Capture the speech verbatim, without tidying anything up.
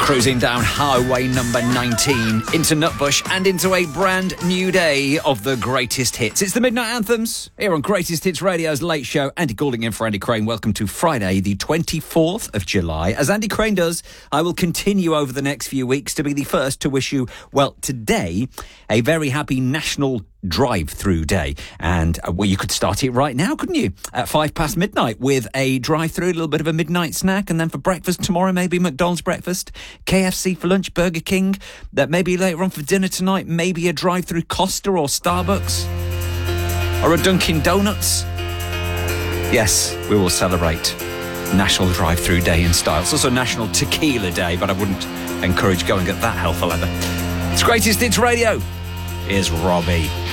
Cruising down highway number nineteen into Nutbush and into a brand new day of the greatest hits. It's the Midnight Anthems here on Greatest Hits Radio's Late Show. Andy Goulding in for Andy Crane. Welcome to Friday, the twenty-fourth of July. As Andy Crane does, I will continue over the next few weeks to be the first to wish you, well, today, a very happy National Drive-Through Day. And, uh, well, you could start it right now, couldn't you? At five past midnight with a drive-through, a little bit of a midnight snack, and then for breakfast tomorrow, maybe McDonald's breakfast, K F C for lunch, Burger King, that maybe later on for dinner tonight, maybe a drive-through Costa or Starbucks, or a Dunkin' Donuts. Yes, we will celebrate National Drive-Through Day in style. It's also National Tequila Day, but I wouldn't encourage going at that health level. It's Greatest Hits Radio. Here's Robbie.